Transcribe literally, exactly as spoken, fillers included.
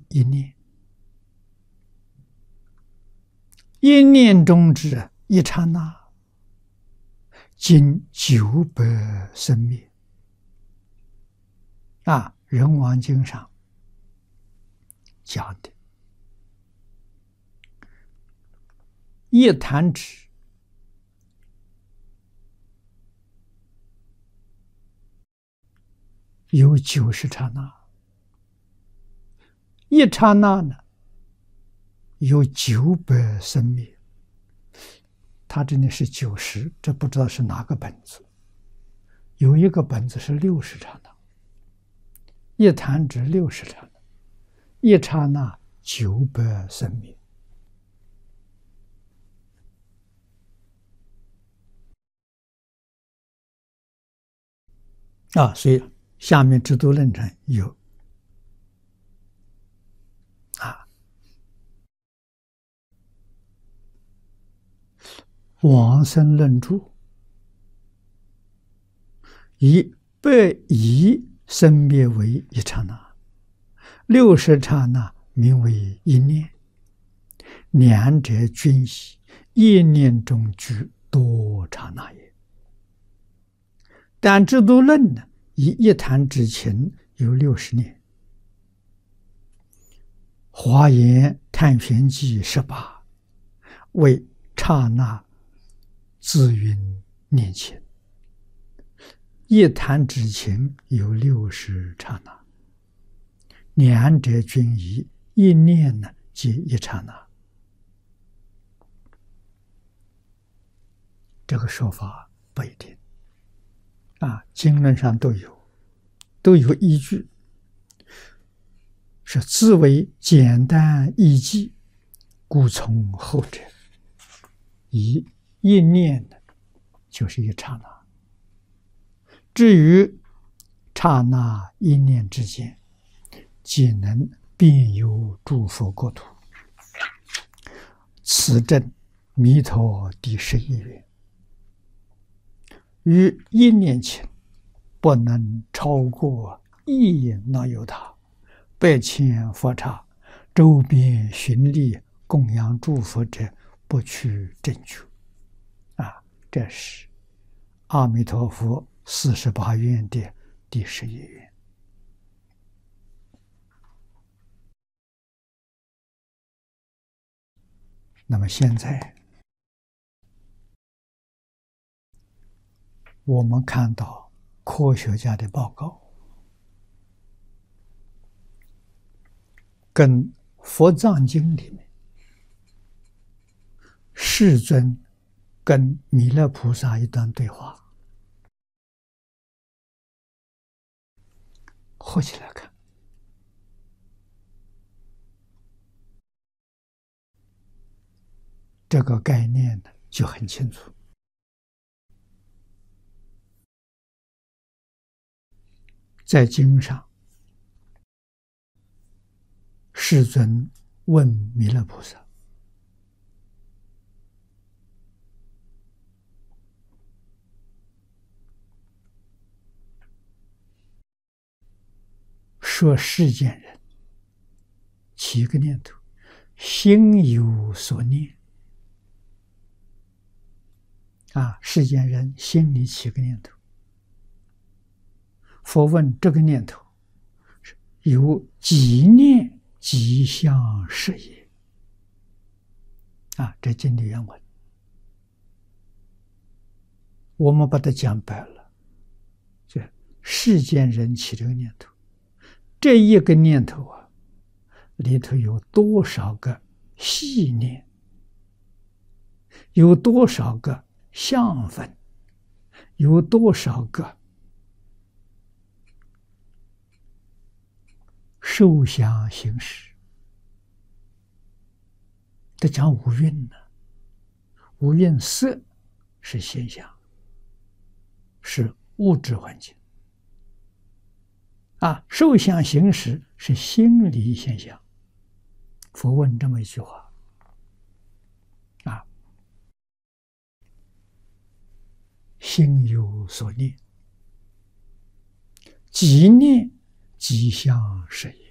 为一念，一念中之一刹那，经九百生灭。啊，《仁王经》上讲的，一弹指有九十刹那，一刹那呢有九百生灭。他这里是九十，这不知道是哪个本子。有一个本子是六十刹那，一弹指六十刹那，一刹那九百生灭。啊，所以下面制度论上有啊，往生论著以百亿生灭为一刹那，六十刹那名为一念，两者均系，一念中居多刹那也。但制度论呢，以一弹指情有六十年。华严探玄记十八为刹那自云念情，一弹指情有六十刹那，两者均一，一念呢即一刹那。这个说法不一定啊，经论上都有，都有依据，是自为简单易记，故从后者。以一念的就是一刹那，至于刹那一念之间，即能遍游诸佛国土。此证弥陀第十一愿。于一念情不能超过一那由他，百千佛刹周边巡礼供养诸佛者，不取正觉。啊，这是阿弥陀佛四十八愿的第十一愿。那么现在我们看到科学家的报告，跟佛藏经里面世尊跟弥勒菩萨一段对话，合起来看，这个概念呢就很清楚。在经上，世尊问弥勒菩萨，说世间人起个念头，心有所念啊，世间人心里起个念头，佛问这个念头有几念几相是也？啊，这经的原文，我们把它讲白了，就世间人起这个念头，这一个念头啊，里头有多少个细念，有多少个相分，有多少个受想行识。这讲五蕴呢，五蕴色是现象，是物质环境啊，受想行识是心理现象。佛问这么一句话啊，心有所念，即念即相是也。